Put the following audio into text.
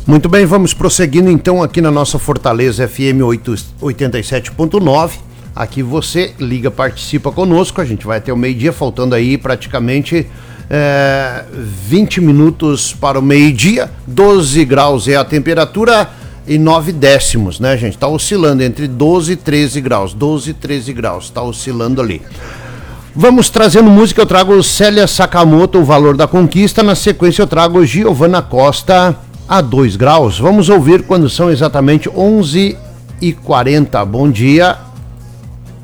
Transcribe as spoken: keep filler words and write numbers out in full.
Muito bem, vamos prosseguindo então aqui na nossa Fortaleza F M oitenta e sete ponto nove. Aqui você liga, participa conosco, a gente vai até o meio-dia, faltando aí praticamente é, vinte minutos para o meio-dia, doze graus é a temperatura e nove décimos, né, gente? Tá oscilando entre doze e treze graus, doze e treze graus, tá oscilando ali. Vamos trazendo música, eu trago Célia Sakamoto, O Valor da Conquista, na sequência eu trago Giovana Costa, A dois graus. Vamos ouvir quando são exatamente onze e quarenta. Bom dia.